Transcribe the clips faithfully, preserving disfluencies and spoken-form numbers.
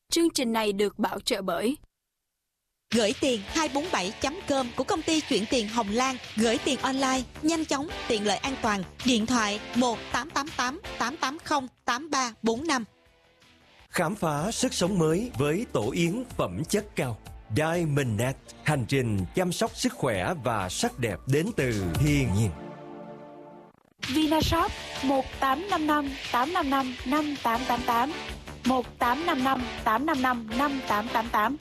Chương trình này được bảo trợ bởi Gửi tiền hai bốn bảy chấm com của công ty chuyển tiền Hồng Lan. Gửi tiền online, nhanh chóng, tiện lợi, an toàn. Điện thoại một tám tám tám tám tám không tám ba bốn năm. Khám phá sức sống mới với tổ yến phẩm chất cao Diamondnet. Hành trình chăm sóc sức khỏe và sắc đẹp đến từ thiên nhiên. Vinashop một tám năm năm tám năm năm năm tám tám tám, một tám năm năm tám năm năm năm tám tám tám.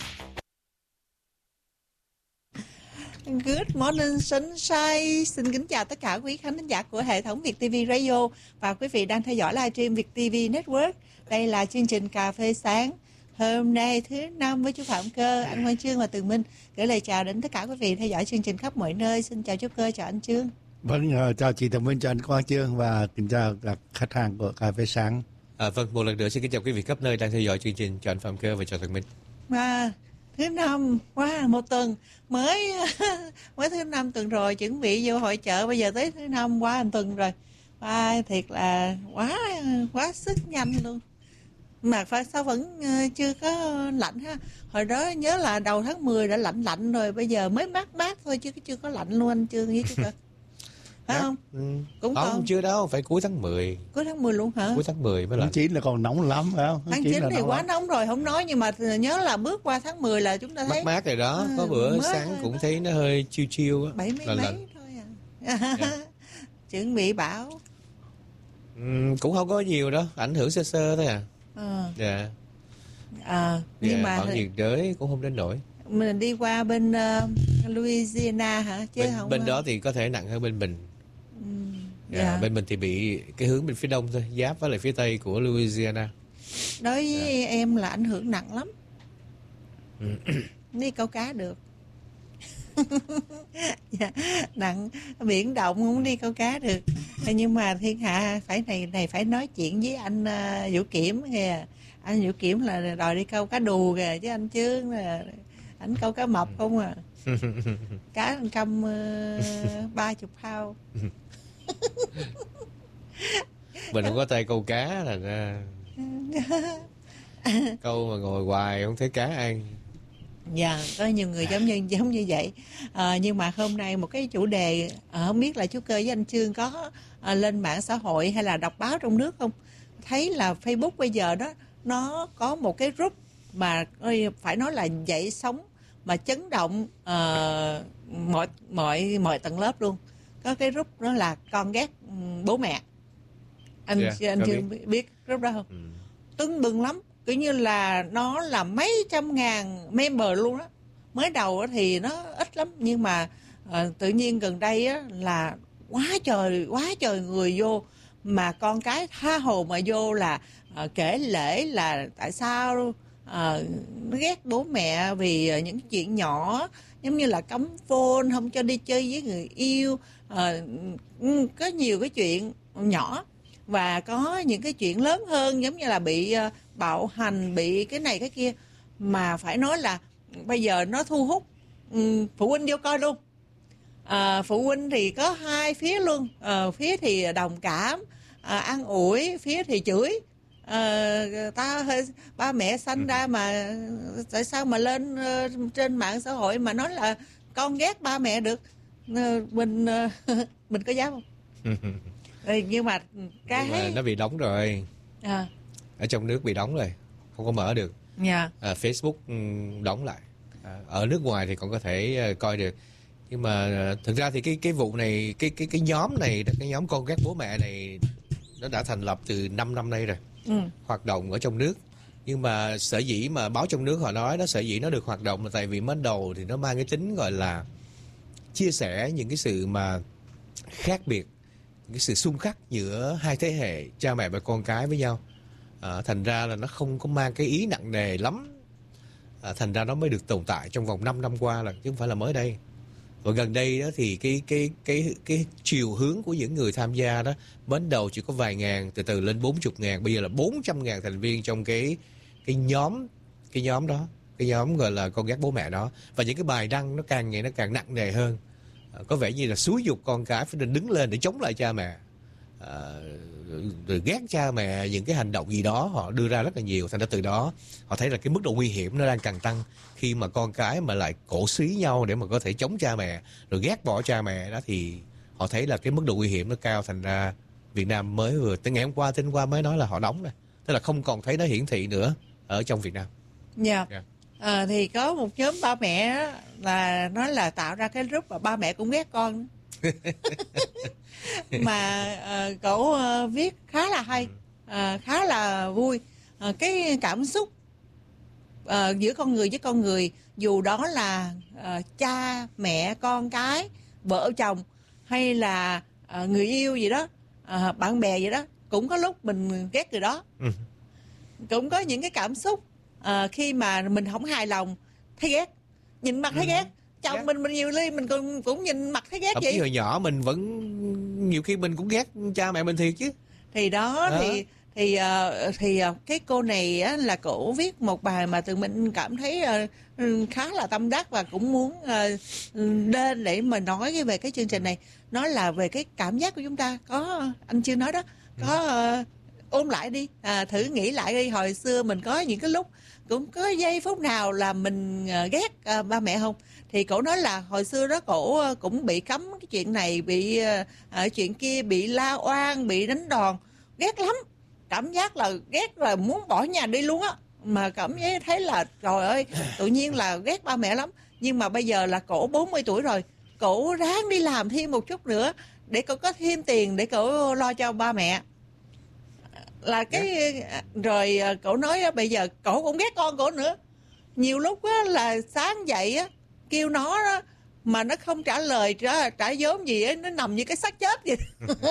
Good morning sunshine. Xin kính chào tất cả quý khán thính giả của hệ thống Việt ti vi Radio và quý vị đang theo dõi livestream Việt ti vi Network. Đây là chương trình Cà phê sáng hôm nay thứ năm với chú Phạm Cơ, anh Quang Chương và Tường Minh. Gửi lời chào đến tất cả quý vị theo dõi chương trình khắp mọi nơi. Xin chào chú Cơ, chào anh Chương. Vâng, chào chị Tường Minh, chào anh Quang Chương và kính chào các khách hàng của Cà phê sáng. À, vâng, một lần nữa xin kính chào quý vị khắp nơi đang theo dõi chương trình. Chào anh Phạm Cơ và chào Tường Minh. Và thứ năm qua wow, một tuần mới mới thứ năm tuần rồi, chuẩn bị vô hội chợ, bây giờ tới thứ năm qua một tuần rồi. Và thiệt là quá quá sức nhanh luôn. Mà phải sao vẫn chưa có lạnh ha. Hồi đó nhớ là đầu tháng mười đã lạnh lạnh rồi, bây giờ mới mát mát thôi chứ chưa có lạnh luôn anh Chương với chú Cơ. Phải không? Ừ. Cũng không, còn chưa đâu, phải cuối tháng mười. Cuối tháng mười luôn hả? Cuối tháng mười mới lạnh. Tháng chín là còn nóng lắm phải không? Tháng chín thì quá lắm. Nóng rồi không nói, nhưng mà nhớ là bước qua tháng mười là chúng ta thấy mát mát rồi đó, à, có bữa mới sáng cũng đó. Thấy nó hơi chiêu chiêu á. Bảy mươi mấy lạnh. Thôi à. Yeah. Chuẩn bị bão. Ừ, cũng không có nhiều đâu, ảnh hưởng sơ sơ thôi à. À. Dạ. À, nhưng yeah, mà khoảng nhiệt đới cũng không đến nổi. Mình đi qua bên uh, Louisiana hả? Chứ bên, không bên đó thì có thể nặng hơn bên mình. Ừ. Yeah, yeah. Bên mình thì bị cái hướng bên phía đông thôi, giáp với lại phía tây của Louisiana. Đối với yeah. em là ảnh hưởng nặng lắm. Ừ. Đi câu cá được. Yeah. Nặng, biển động không đi câu cá được. Nhưng mà thiên hạ phải này này phải nói chuyện với anh uh, Vũ Kiểm kìa. Anh Vũ Kiểm là đòi đi câu cá đù kìa, chứ anh Chương là ảnh câu cá mập không à. Cá căm ba chục phao. Mình không có tay câu cá là ra câu mà ngồi hoài không thấy cá ăn. Dạ, có nhiều người giống như giống như vậy. À, nhưng mà hôm nay một cái chủ đề à, không biết là chú Cơ với anh Chương có à, lên mạng xã hội hay là đọc báo trong nước không? Thấy là Facebook bây giờ đó nó có một cái group mà phải nói là dậy sóng mà chấn động uh, mọi mọi mọi tầng lớp luôn. Có cái group đó là con ghét bố mẹ. Anh yeah, anh chưa biết. biết group đó không? Ừ. Tưng bừng lắm, kiểu như là nó là mấy trăm ngàn member luôn đó. Mới đầu thì nó ít lắm, nhưng mà uh, tự nhiên gần đây á, là quá trời quá trời người vô, mà con cái tha hồ mà vô là uh, kể lể là tại sao uh, nó ghét bố mẹ vì uh, những chuyện nhỏ giống như là cấm phone, không cho đi chơi với người yêu, uh, có nhiều cái chuyện nhỏ và có những cái chuyện lớn hơn giống như là bị uh, bạo hành, bị cái này cái kia, mà phải nói là bây giờ nó thu hút um, phụ huynh vô coi luôn. À, phụ huynh thì có hai phía luôn, à, phía thì đồng cảm, à, an ủi, phía thì chửi. À, ta ba mẹ sanh ra mà tại sao mà lên uh, trên mạng xã hội mà nói là con ghét ba mẹ được, uh, mình uh, mình có dám không? Ừ, nhưng mà cái nhưng mà nó bị đóng rồi. À. Ở trong nước bị đóng rồi, không có mở được. Yeah. À, Facebook đóng lại. À, ở nước ngoài thì còn có thể uh, coi được. Nhưng mà thực ra thì cái cái vụ này, cái cái cái nhóm này, cái nhóm con ghét bố mẹ này nó đã thành lập từ năm năm nay rồi. Ừ. Hoạt động ở trong nước. Nhưng mà sở dĩ mà báo trong nước họ nói nó sở dĩ nó được hoạt động là tại vì mới đầu thì nó mang cái tính gọi là chia sẻ những cái sự mà khác biệt, những cái sự xung khắc giữa hai thế hệ cha mẹ và con cái với nhau. À, thành ra là nó không có mang cái ý nặng nề lắm. À, thành ra nó mới được tồn tại trong vòng năm năm qua, là chứ không phải là mới đây. Và gần đây đó thì cái cái cái cái chiều hướng của những người tham gia đó, ban đầu chỉ có vài ngàn, từ từ lên bốn mươi ngàn, bây giờ là bốn trăm ngàn thành viên trong cái cái nhóm cái nhóm đó, cái nhóm gọi là con ghét bố mẹ đó. Và những cái bài đăng nó càng ngày nó càng nặng nề hơn, à, có vẻ như là xúi giục con cái phải nên đứng lên để chống lại cha mẹ. uh, rồi ghét cha mẹ, những cái hành động gì đó họ đưa ra rất là nhiều. Thành ra từ đó họ thấy là cái mức độ nguy hiểm nó đang càng tăng khi mà con cái mà lại cổ súy nhau để mà có thể chống cha mẹ rồi ghét bỏ cha mẹ đó, thì họ thấy là cái mức độ nguy hiểm nó cao. Thành ra Việt Nam mới vừa tới ngày hôm qua, tin qua mới nói là họ đóng này, tức là không còn thấy nó hiển thị nữa ở trong Việt Nam. Dạ. Yeah. Yeah. À, thì có một nhóm ba mẹ đó, là nói là tạo ra cái group mà ba mẹ cũng ghét con. Mà à, cậu à, viết khá là hay, à, khá là vui. À, cái cảm xúc à, giữa con người với con người, dù đó là à, cha mẹ con cái, vợ chồng hay là à, người yêu gì đó, à, bạn bè gì đó, cũng có lúc mình ghét người đó. Ừ. Cũng có những cái cảm xúc à, khi mà mình không hài lòng thấy ghét, nhìn mặt thấy ừ. ghét. Chồng Ghét. mình mình nhiều ly mình cũng cũng nhìn mặt thấy ghét Thậm vậy. chí hồi nhỏ mình vẫn nhiều khi mình cũng ghét cha mẹ mình thiệt chứ. Thì đó, đó. thì thì uh, thì uh, cái cô này á, là cổ viết một bài mà tụi mình cảm thấy uh, khá là tâm đắc và cũng muốn uh, lên để mà nói về cái chương trình này. Nó là về cái cảm giác của chúng ta. Có anh chưa nói đó, có uh, ôm lại đi, à, thử nghĩ lại đi, hồi xưa mình có những cái lúc cũng có giây phút nào là mình uh, ghét uh, ba mẹ không? Thì cổ nói là hồi xưa đó cổ uh, cũng bị cấm cái chuyện này, bị uh, chuyện kia, bị la oan, bị đánh đòn, ghét lắm, cảm giác là ghét là muốn bỏ nhà đi luôn á, mà cảm giác thấy là trời ơi, tự nhiên là ghét ba mẹ lắm. Nhưng mà bây giờ là cổ bốn mươi tuổi rồi, cổ ráng đi làm thêm một chút nữa để cổ có thêm tiền để cổ lo cho ba mẹ. Là cái yeah. Rồi cổ nói á, bây giờ cổ cũng ghét con cổ nữa. Nhiều lúc á, là sáng dậy á, kêu nó đó, mà nó không trả lời, trả, trả vốn gì á, nó nằm như cái xác chết vậy.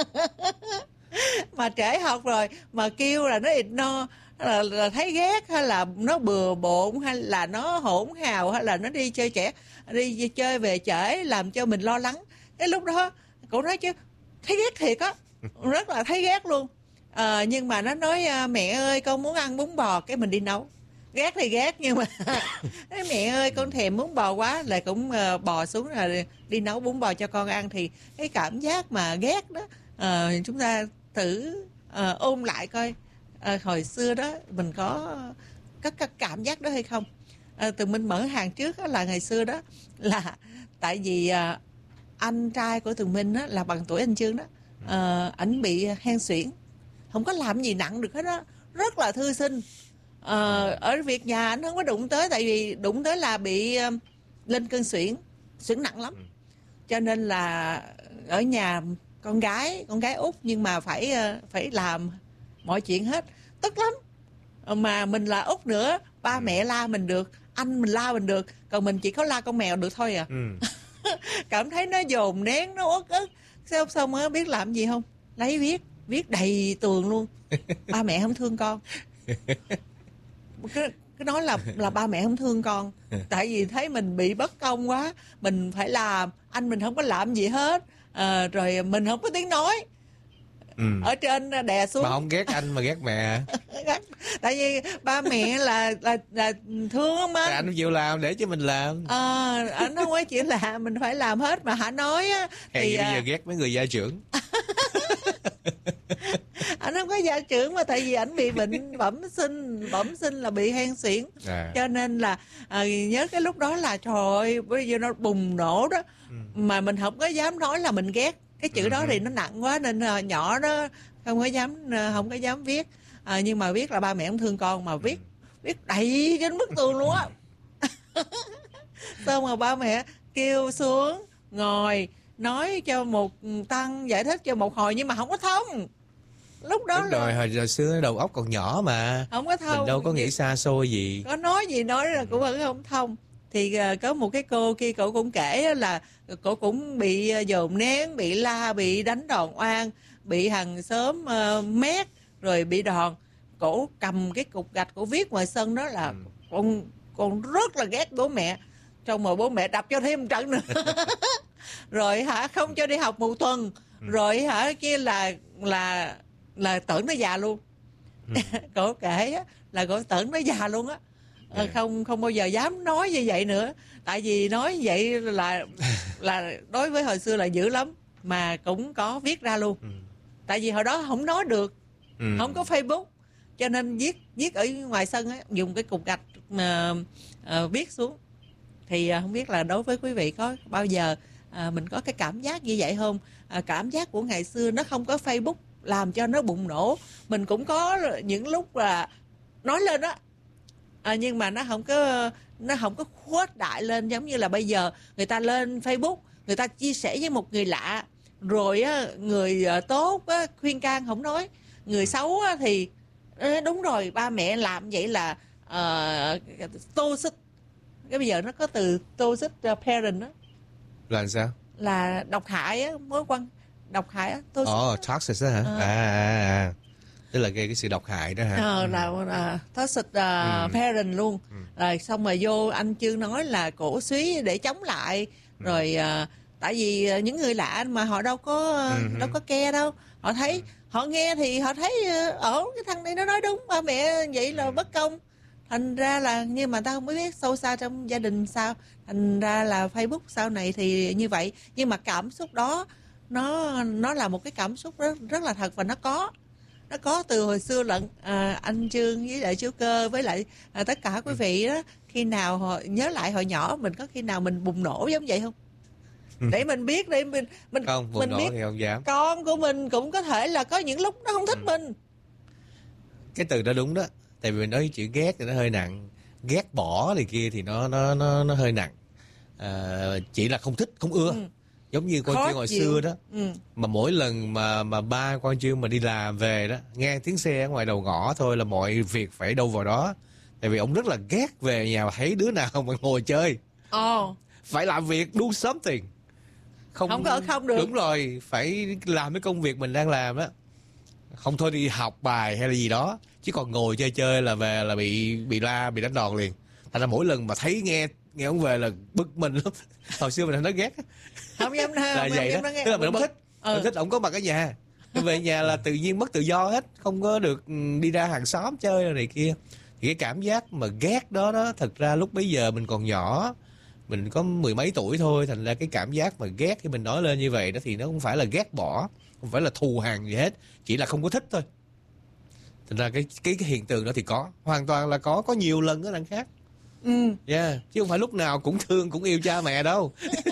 Mà trễ học rồi mà kêu là nó ignore, là, là thấy ghét, hay là nó bừa bộn, hay là nó hỗn hào, hay là nó đi chơi trẻ, đi chơi về trễ làm cho mình lo lắng. Cái lúc đó cổ nói chứ thấy ghét thiệt á, rất là thấy ghét luôn. À, nhưng mà nó nói mẹ ơi con muốn ăn bún bò, cái mình đi nấu. Ghét thì ghét nhưng mà nói mẹ ơi con thèm bún bò quá, lại cũng uh, bò xuống là đi nấu bún bò cho con ăn. Thì cái cảm giác mà ghét đó, uh, chúng ta thử uh, ôm lại coi uh, hồi xưa đó mình có có cái cảm giác đó hay không. Uh, Tụi mình mở hàng trước đó, là ngày xưa đó là tại vì uh, anh trai của Tụi mình đó, là bằng tuổi anh Chương đó, uh, ảnh bị hen suyễn, không có làm gì nặng được hết đó, rất là thư sinh. Ờ, ở việc nhà anh không có đụng tới, tại vì đụng tới là bị uh, lên cơn suyễn, suyễn nặng lắm. Cho nên là ở nhà con gái, con gái út, nhưng mà phải uh, phải làm mọi chuyện hết, tức lắm. Mà mình là út nữa, ba mẹ la mình được, anh mình la mình được, còn mình chỉ có la con mèo được thôi à. Ừ. Cảm thấy nó dồn nén, nó uất ức. Xong xong á, biết làm gì không? Lấy viết, viết đầy tường luôn. Ba mẹ không thương con. Cái, cái nói là là ba mẹ không thương con, tại vì thấy mình bị bất công quá, mình phải làm, anh mình không có làm gì hết, à, rồi mình không có tiếng nói. Ừ. Ở trên đè xuống. Mà không ghét anh mà ghét mẹ. Tại vì ba mẹ là là là thương mà. Anh không chịu làm để cho mình làm. Ờ, à, anh không có chịu làm, mình phải làm hết mà hả nói á. Thì à... bây giờ ghét mấy người gia trưởng. Anh không có gia trưởng mà tại vì ảnh bị bệnh bẩm sinh, bẩm sinh là bị hen suyễn, à. Cho nên là à, nhớ cái lúc đó là trời ơi, bây giờ nó bùng nổ đó, ừ. Mà mình không có dám nói là mình ghét cái chữ đó, ừ. Thì nó nặng quá nên uh, nhỏ đó không có dám uh, không có dám viết, à, nhưng mà viết là ba mẹ không thương con, mà viết viết đầy trên bức tường luôn á. Xong rồi ba mẹ kêu xuống ngồi nói cho một tăng giải thích cho một hồi, nhưng mà không có thông. Lúc đó đúng rồi, hồi, hồi xưa đầu óc còn nhỏ mà không có thông, mình đâu có nghĩ xa xôi gì, có nói gì nói là cũng vẫn không thông. Thì uh, có một cái cô kia, cậu cũng kể là cậu cũng bị uh, dồn nén, bị la, bị đánh đòn oan, bị hàng xóm uh, mét, rồi bị đòn. Cổ cầm cái cục gạch, cổ viết ngoài sân đó là ừ. con con rất là ghét bố mẹ, trong rồi bố mẹ đập cho thêm một trận nữa. Rồi hả không cho đi học một tuần, ừ. Rồi hả kia là là là tưởng nó già luôn. Ừ. Cổ kể á, là cổ tưởng nó già luôn á. Yeah. Không không bao giờ dám nói như vậy nữa, tại vì nói vậy là là đối với hồi xưa là dữ lắm, mà cũng có viết ra luôn. Ừ. Tại vì hồi đó không nói được, Ừ. không có Facebook, cho nên viết viết ở ngoài sân á, dùng cái cục gạch mà uh, viết xuống. Thì uh, không biết là đối với quý vị có bao giờ uh, mình có cái cảm giác như vậy không? Uh, cảm giác của ngày xưa nó không có Facebook làm cho nó bùng nổ. Mình cũng có những lúc là nói lên đó, à, nhưng mà nó không có nó không có khuếch đại lên giống như là bây giờ người ta lên Facebook, người ta chia sẻ với một người lạ, rồi á, người tốt á, khuyên can không nói, người xấu á, thì ê, đúng rồi ba mẹ làm vậy là uh, toxic. Cái bây giờ nó có từ toxic parent đó, Là sao? là độc hại á, mối quan độc hại á, toxic. Ồ, oh, toxic đó hả? À. À, à, à. Tức là cái, cái sự độc hại đó hả? Ờ, là uh, toxic uh, Ừ. parent luôn. Ừ. Rồi xong rồi vô anh Chương nói là cổ suý để chống lại. Rồi uh, tại vì uh, những người lạ mà họ đâu có uh, Ừ. đâu có care đâu. Họ thấy họ nghe thì họ thấy uh, ở cái thằng này nó nói đúng, ba mẹ vậy là bất công. Thành ra là, nhưng mà ta không biết sâu xa trong gia đình sao. Thành ra là Facebook sau này thì như vậy. Nhưng mà cảm xúc đó nó nó là một cái cảm xúc rất, rất là thật và nó có. Nó có từ hồi xưa lận. À, anh Chương với lại chú Cơ với lại à, tất cả quý vị đó, khi nào họ nhớ lại hồi nhỏ mình có khi nào mình bùng nổ giống vậy không? Để mình biết, để mình mình Không, bùng mình nổ biết thì không dám. con của mình cũng có thể là có những lúc nó không thích mình. Cái từ đó đúng đó. Tại vì mình nói chữ ghét thì nó hơi nặng. Ghét bỏ này kia thì nó nó nó nó hơi nặng. À, chỉ là không thích, không ưa. Ừ. Giống như con Khó Chương hồi chịu. xưa đó. Ừ. Mà mỗi lần mà mà ba con Chương mà đi làm về đó, nghe tiếng xe ở ngoài đầu ngõ thôi là mọi việc phải đâu vào đó. Tại vì ông rất là ghét về nhà mà thấy đứa nào mà ngồi chơi. Ồ, Phải làm việc, do something. không có ở không được. Đúng rồi, phải làm cái công việc mình đang làm đó. Không thôi đi học bài hay là gì đó, chứ còn ngồi chơi chơi là về là bị bị la, bị đánh đòn liền. Thành ra mỗi lần mà thấy nghe nghe ông về là bực mình lắm. Hồi xưa mình nói ghét á. Không dám Là không vậy đó. dám nói nghe. Tức là mình không thích. Ừ. Mình thích ổng có mặt ở nhà. Mình về nhà là tự nhiên mất tự do hết, không có được đi ra hàng xóm chơi rồi này kia. Thì cái cảm giác mà ghét đó đó, thật ra lúc bấy giờ mình còn nhỏ, mình có mười mấy tuổi thôi, thành ra cái cảm giác mà ghét khi mình nói lên như vậy đó thì nó không phải là ghét bỏ, không phải là thù hằn gì hết, chỉ là không có thích thôi. Thành ra cái cái, cái hiện tượng đó thì có, hoàn toàn là có, có nhiều lần đó lần khác. Ừ. Yeah, chứ không phải lúc nào cũng thương cũng yêu cha mẹ đâu.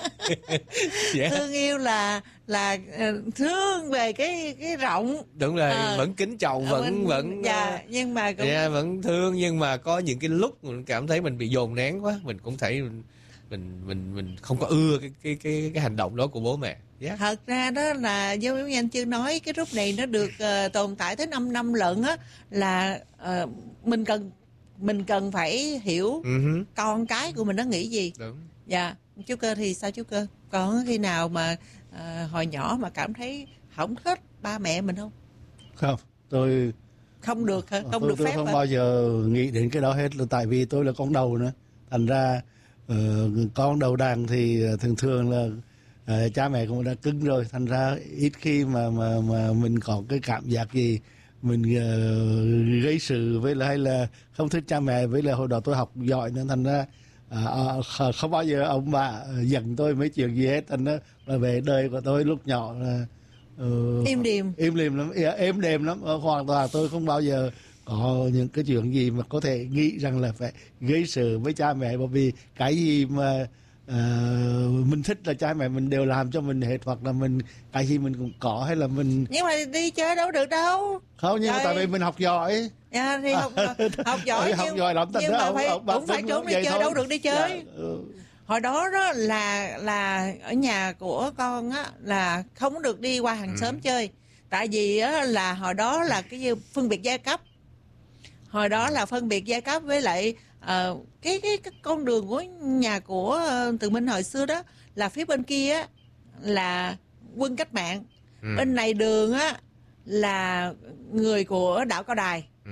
Yeah. Thương yêu là là ờ, thương về cái cái rộng. Đúng rồi, Ờ. vẫn kính trọng, Ờ, vẫn mình- vẫn dạ, nhưng mà cũng yeah, vẫn thương, nhưng mà có những cái lúc mình cảm thấy mình bị dồn nén quá, mình cũng thấy mình mình mình, mình không có ưa cái cái cái cái hành động đó của bố mẹ. Yeah. thật ra đó là giống như anh Chương nói, cái group này nó được ờ, tồn tại tới năm năm lận á, là ờ, mình cần mình cần phải hiểu Uh-huh. con cái của mình nó nghĩ gì. Đúng. Dạ, chú Cơ thì sao chú Cơ? Còn khi nào mà ờ, hồi nhỏ mà cảm thấy không thích ba mẹ mình không? Không, tôi Không được hả? Không tôi, được tôi phép không hả? bao giờ nghĩ đến cái đó hết, là tại vì tôi là con đầu nữa. Thành ra ờ, con đầu đàn thì thường thường là ờ, cha mẹ cũng đã cứng rồi, thành ra ít khi mà mà mà mình có cái cảm giác gì mình uh, gây sự với là hay là không thích cha mẹ. Với là hồi đó tôi học giỏi nên thành ra à, à, không bao giờ ông bà giận tôi mấy chuyện gì hết. Thành ra là về đời của tôi lúc nhỏ là uh, Im điềm. im lìm lắm, êm đềm lắm, hoàn toàn tôi không bao giờ có những cái chuyện gì mà có thể nghĩ rằng là phải gây sự với cha mẹ, bởi vì cái gì mà uh, mình thích là cha mẹ mình đều làm cho mình hết, hoặc là mình cái gì mình cũng có, hay là mình Nhưng mà đi chơi đâu được đâu. không, nhưng mà Trời. tại vì mình học giỏi. Dạ, thì học học giỏi học nhưng, giỏi lắm, thành nhưng ra mà ông- phải, ông bắt cũng phải đứng trốn đi vậy chơi, thôi. đâu được đi chơi. Dạ, ừ. Hồi đó đó là là ở nhà của con á là không được đi qua hàng xóm chơi, tại vì á là hồi đó là cái như phân biệt giai cấp. Hồi đó là phân biệt giai cấp, với lại ờ, cái, cái cái con đường của nhà của ờ, Từ Minh hồi xưa đó là phía bên kia á là quân cách mạng, Ừ. bên này đường á là người của đạo Cao Đài. Ừ.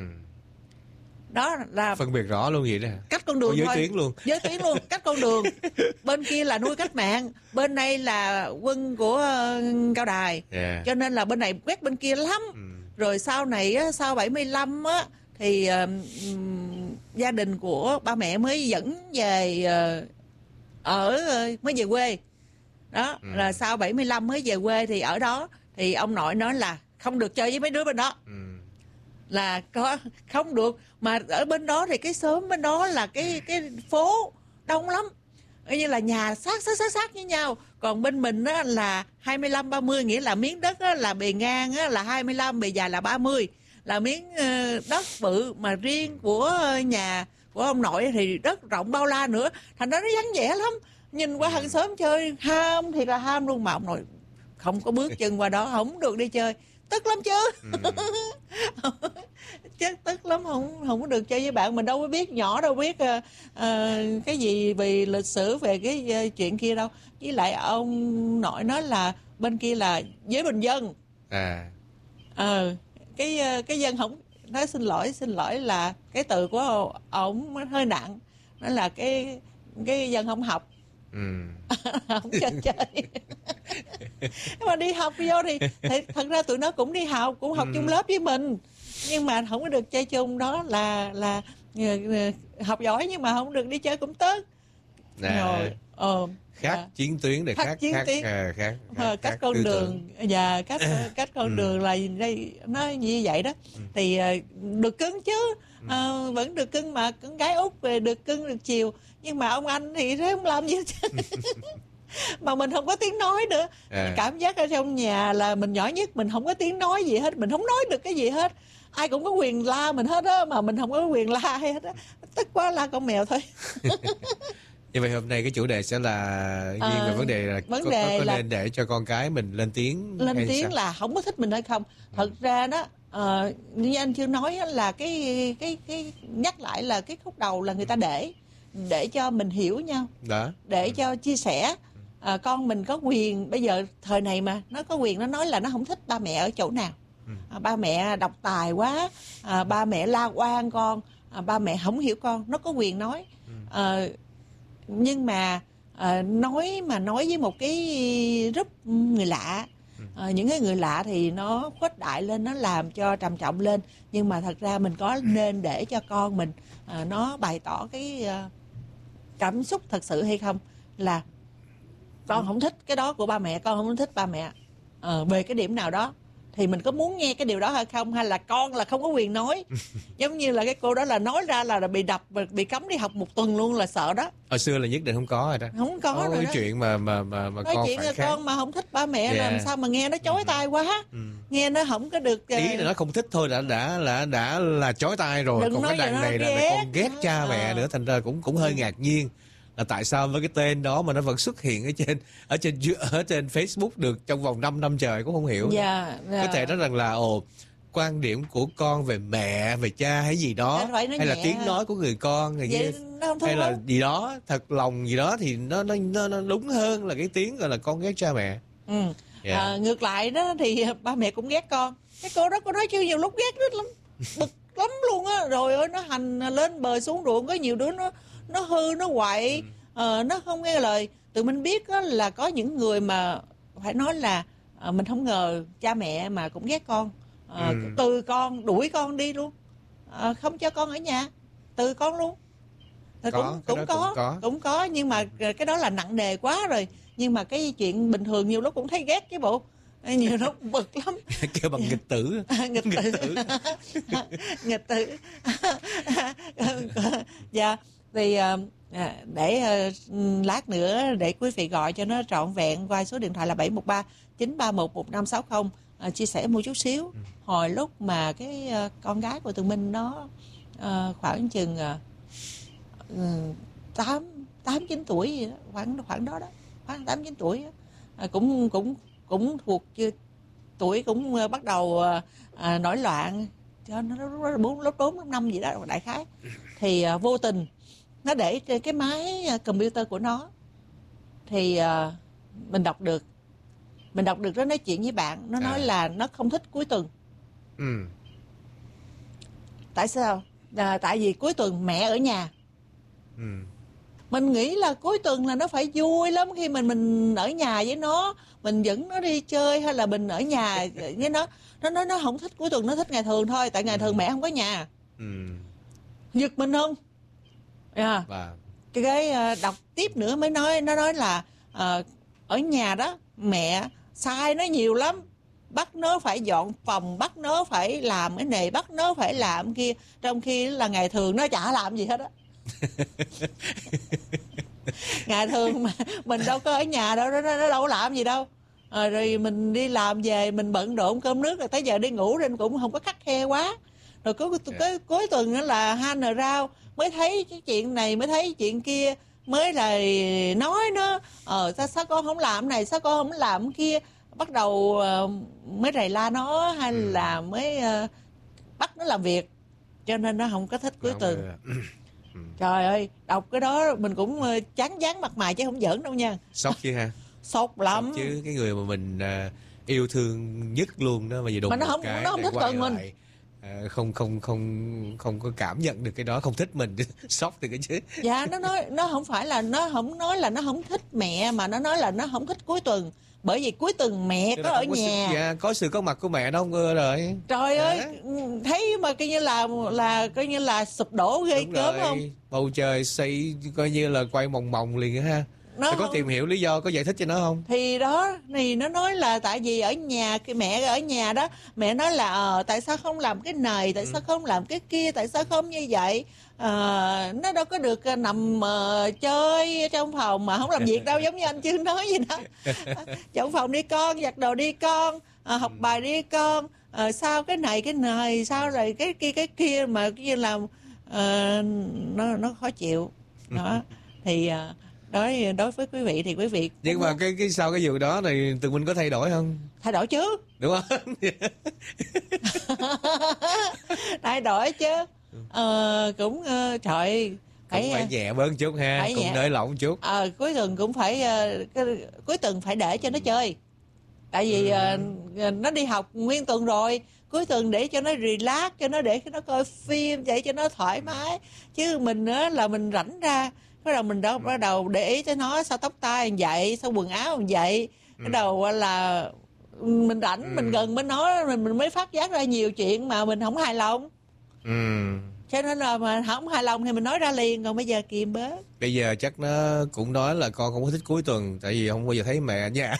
Đó là Phân biệt rõ luôn vậy đó. cách con Có đường giới thôi. tuyến luôn. Giới tuyến luôn, cách con đường. Bên kia là nuôi cách mạng, bên đây là quân của ờ, Cao Đài. Yeah. Cho nên là bên này quét bên kia lắm. Ừ. Rồi sau này á, sau bảy mươi lăm á thì ờ, ừm, gia đình của ba mẹ mới dẫn về ờ, ở ờ, mới về quê. Đó, Ừ. là sau bảy mươi lăm mới về quê, thì ở đó thì ông nội nói là không được chơi với mấy đứa bên đó. Ừ. Là có không được, mà ở bên đó thì cái xóm bên đó là cái cái phố đông lắm, coi như là nhà sát sát sát sát với nhau. Còn bên mình á là hai mươi lăm ba mươi, nghĩa là miếng đất á, là bề ngang á, là hai mươi lăm, bề dài là ba mươi, là miếng uh, đất bự. Mà riêng của nhà của ông nội thì đất rộng bao la nữa, thành ra nó vắng vẻ lắm. Nhìn qua hàng xóm chơi ham thì là ham luôn, mà ông nội không có bước chân qua đó, không được đi chơi, tức lắm chứ. Ừ. Chắc tức lắm, không không có được chơi với bạn. Mình đâu có biết, nhỏ đâu biết uh, uh, cái gì về lịch sử, về cái uh, chuyện kia đâu. Với lại ông nội nói là bên kia là giới bình dân. À. Ờ, cái uh, cái dân không nói xin lỗi, xin lỗi là cái từ của ổng hơi nặng, đó là cái cái dân không học. Ừ. Không cho chơi. Mà đi học vô thì, thì thật ra tụi nó cũng đi học, cũng học Ừ. chung lớp với mình, nhưng mà không có được chơi chung. Đó là là học giỏi nhưng mà không được đi chơi cũng tức. À. Rồi ờ Khác à. chiến tuyến để Khác khác chiến khác, tuyến. à, khác, Ờ, khác, cách khác con tư đường tưởng. và cách cách con Ừ. đường là đây nó như vậy đó. Ừ. Thì uh, được cưng chứ, uh, vẫn được cưng, mà con gái út về được cưng được chiều. Nhưng mà ông anh thì thế không làm gì hết trơn. Mà mình không có tiếng nói nữa. À. Cảm giác ở trong nhà là mình nhỏ nhất, mình không có tiếng nói gì hết, mình không nói được cái gì hết. Ai cũng có quyền la mình hết á, mà mình không có quyền la hay hết á. Tức quá la con mèo thôi. Như vậy hôm nay cái chủ đề sẽ là riêng À, về vấn đề là vấn có, đề có, có là- nên để cho con cái mình lên tiếng Lên hay tiếng sao? là không có thích mình hay không. Thật ra đó, uh, như anh chưa nói á, là cái cái cái nhắc lại là cái khúc đầu là người ta để để cho mình hiểu nhau, Đó. để cho chia sẻ. À, con mình có quyền, bây giờ thời này mà nó có quyền, nó nói là nó không thích ba mẹ ở chỗ nào. À, ba mẹ độc tài quá, à, ba mẹ la oan con, à, ba mẹ không hiểu con, nó có quyền nói. À, nhưng mà à, nói mà nói với một cái group người lạ, à, những cái người lạ thì nó khuếch đại lên, nó làm cho trầm trọng lên. Nhưng mà thật ra mình có nên để cho con mình à, nó bày tỏ cái à, cảm xúc thật sự hay không, là con không thích cái đó của ba mẹ, con không thích ba mẹ ờ, về cái điểm nào đó, thì mình có muốn nghe cái điều đó hay không, hay là con là không có quyền nói. Giống như là cái cô đó là nói ra là bị đập, bị cấm đi học một tuần luôn, là sợ đó. Hồi xưa là nhất định không có rồi đó. Không có Có rồi cái đó. chuyện mà mà mà mà Nói con chuyện phản là kháng. con mà không thích ba mẹ, Yeah. làm sao mà nghe nó chói tai quá. Ừ. Nghe nó không có được. Ý là nó không thích thôi đã đã là đã là chói tai rồi. Đừng Còn nói cái đằng vậy, nó này là ghét. con ghét cha À. mẹ nữa, thành ra cũng cũng hơi ngạc nhiên là tại sao với cái tên đó mà nó vẫn xuất hiện ở trên ở trên ở trên Facebook được trong vòng năm năm trời, cũng không hiểu. Dạ, dạ. Có thể nói rằng là ồ, quan điểm của con về mẹ, về cha hay gì đó, Dạ, phải nói hay là nhẹ. tiếng nói của người con người Vậy kia, nó không hay tốt là đâu. gì đó thật lòng gì đó, thì nó nó nó, nó đúng hơn là cái tiếng gọi là con ghét cha mẹ. Ừ. Dạ. À, ngược lại đó thì ba mẹ cũng ghét con. Cái cô đó cô nói chứ nhiều lúc ghét rất lắm, bực lắm luôn á. Rồi ơi, nó hành lên bờ xuống ruộng, có nhiều đứa nó nó hư, nó quậy, Ừ. ờ, nó không nghe lời. Tụi mình biết á, là có những người mà phải nói là à, mình không ngờ cha mẹ mà cũng ghét con. À, Ừ. từ con đuổi con đi luôn, à, không cho con ở nhà, từ con luôn. Thì Có, cũng cái cũng đó có, cũng có. cũng có, nhưng mà cái đó là nặng nề quá rồi. Nhưng mà cái chuyện bình thường nhiều lúc cũng thấy ghét chứ bộ, nhiều lúc bực lắm. Kêu bằng nghịch tử. Nghịch tử. Nghịch tử. Dạ, thì à, để à, lát nữa để quý vị gọi cho nó trọn vẹn qua số điện thoại là bảy một ba chín ba một một năm sáu không, à, chia sẻ một chút xíu. Ừ. Hồi lúc mà cái à, con gái của tụi mình nó à, khoảng chừng à, tám tám chín tuổi gì đó, khoảng khoảng đó đó, khoảng tám chín tuổi đó. À, cũng cũng cũng thuộc chưa tuổi cũng uh, bắt đầu uh, uh, nổi loạn, cho nó bốn lớp bốn lớp năm gì đó đại khái. Thì uh, vô tình nó để trên cái máy uh, computer của nó, thì uh, mình đọc được mình đọc được nó nói chuyện với bạn, nó nói À. là nó không thích cuối tuần. Ừ. Tại sao? À, tại vì cuối tuần mẹ ở nhà. Ừ. Mình nghĩ là cuối tuần là nó phải vui lắm khi mình mình ở nhà với nó, mình dẫn nó đi chơi hay là mình ở nhà với nó. Nó nói nó không thích cuối tuần, nó thích ngày thường thôi, tại ngày thường mẹ không có nhà. Ừ. Giật mình không? À, Và cái cái đọc tiếp nữa mới nói, nó nói là à, ở nhà đó mẹ sai nó nhiều lắm, bắt nó phải dọn phòng, bắt nó phải làm cái này, bắt nó phải làm cái kia, trong khi là ngày thường nó chả làm gì hết á. Ngày thường mà mình đâu có ở nhà đâu, nó, nó đâu có làm gì đâu. À, rồi mình đi làm về mình bận rộn cơm nước rồi tới giờ đi ngủ nên cũng không có khắt khe quá. Rồi cuối cuối, cuối tuần đó là han nờ rau mới thấy cái chuyện này, mới thấy chuyện kia, mới là nói nó ờ sao, sao con không làm này, sao con không làm kia, bắt đầu uh, mới rầy la nó hay ừ. là mới uh, bắt nó làm việc, cho nên nó không có thích cuối không tuần. Ừ. Trời ơi, đọc cái đó mình cũng uh, chán dán mặt mày chứ không giỡn đâu nha. Sốc chứ ha. Sốc lắm. Sốc chứ cái người mà mình uh, yêu thương nhất luôn đó mà giờ đụng mà nó một không cái nó không thích cần mình. À, không không không không có cảm nhận được cái đó, không thích mình, sốc từ cái chứ. Dạ, nó nói nó không phải là nó không nói là nó không thích mẹ, mà nó nói là nó không thích cuối tuần, bởi vì cuối tuần mẹ có ở có nhà. Sự, dạ, có sự có mặt của mẹ đâu không rồi. Trời dạ. ơi, thấy mà coi như là là coi như là sụp đổ ghê gớm không? Bầu trời xây coi như là quay mòng mòng liền ha. Nó có tìm hiểu lý do, có giải thích cho nó không? Thì đó, thì nó nói là tại vì ở nhà, cái mẹ ở nhà đó, mẹ nói là ờ tại sao không làm cái này, tại ừ. sao không làm cái kia, tại sao không như vậy. Ờ, nó đâu có được nằm uh, chơi trong phòng mà không làm việc đâu, giống như anh Chương nói gì đó. Trong phòng đi con, giặt đồ đi con, à, học bài đi con, à, sao cái này cái này, sao rồi cái kia cái kia mà kia làm uh, nó nó khó chịu đó. Thì uh, đối đối với quý vị thì quý vị nhưng mà cái cái sau cái vụ đó thì Tường Minh có thay đổi không? Thay đổi chứ, đúng không? thay đổi chứ. Ờ, cũng uh, trời phải, cũng phải nhẹ bớt chút ha, cũng nới lỏng chút. Ờ, cuối tuần cũng phải uh, cái, cuối tuần phải để cho nó chơi, tại vì uh, nó đi học nguyên tuần rồi, cuối tuần để cho nó relax, cho nó để nó coi phim vậy cho nó thoải mái. Chứ mình nữa là mình rảnh ra bắt đầu mình đâu bắt đầu để ý tới nó, sao tóc tai như vậy, sao quần áo như vậy, bắt đầu là mình rảnh ừ. mình gần bên nó mình mình mới phát giác ra nhiều chuyện mà mình không hài lòng. Ừ. Cho nên là mà không hài lòng thì mình nói ra liền, còn bây giờ kìm bớt. Bây giờ chắc nó cũng nói là con không có thích cuối tuần tại vì không bao giờ thấy mẹ ở nhà.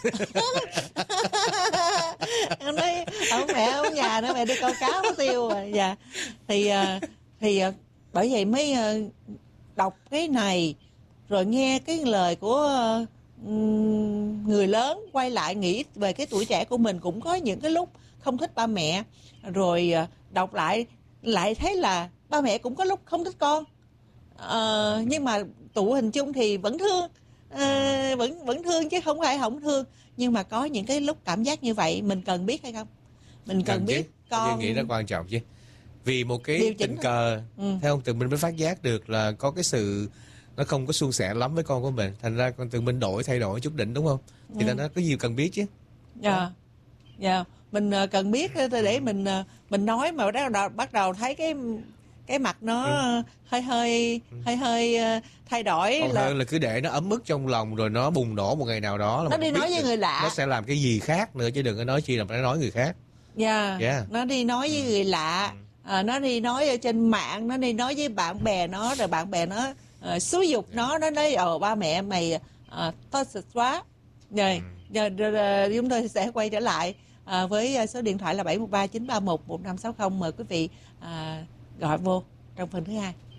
Nó nói không mẹ ở nhà nữa, mẹ đi câu cá mất tiêu rồi. Dạ. Thì thì bởi vậy mới đọc cái này rồi nghe cái lời của người lớn quay lại nghĩ về cái tuổi trẻ của mình, cũng có những cái lúc không thích ba mẹ, rồi đọc lại lại thấy là ba mẹ cũng có lúc không thích con, à, nhưng mà tụ hình chung thì vẫn thương, à, vẫn vẫn thương chứ không phải không thương. Nhưng mà có những cái lúc cảm giác như vậy mình cần biết hay không? Mình cần, cần biết chứ. Con tôi nghĩ nó quan trọng chứ, vì một cái tình cờ ừ. theo ông Tường Minh mới phát giác được là có cái sự nó không có suôn sẻ lắm với con của mình, thành ra con Tường Minh đổi thay đổi chút đỉnh, đúng không? Thì ừ. nó có gì cần biết chứ. Dạ, yeah. dạ, yeah. Mình cần biết để mình mình nói mà bắt đầu bắt đầu thấy cái cái mặt nó ừ. hơi hơi ừ. hơi hơi thay đổi. Còn là hơn là cứ để nó ấm ức trong lòng rồi nó bùng nổ một ngày nào đó là nó đi nói với người lạ, nó sẽ làm cái gì khác nữa, chứ đừng có nói chi là phải nói người khác. Dạ, yeah. yeah. Nó đi nói với người lạ, à, nó đi nói ở trên mạng, nó đi nói với bạn bè nó, rồi bạn bè nó uh, xúi dục yeah. nó nó nói ồ ba mẹ mày uh, toxic quá. Rồi, giờ uh, chúng tôi sẽ quay trở lại uh, với số điện thoại là bảy một ba chín ba một một năm sáu không. Mời quý vị uh, gọi vô trong phần thứ hai.